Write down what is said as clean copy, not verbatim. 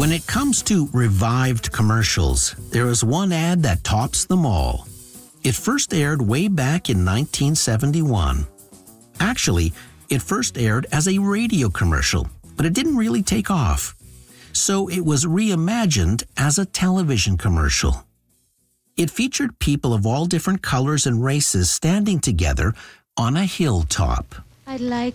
When it comes to revived commercials, there is one ad that tops them all. It first aired way back in 1971. Actually, it first aired as a radio commercial, but it didn't really take off. So it was reimagined as a television commercial. It featured people of all different colors and races standing together on a hilltop. I'd like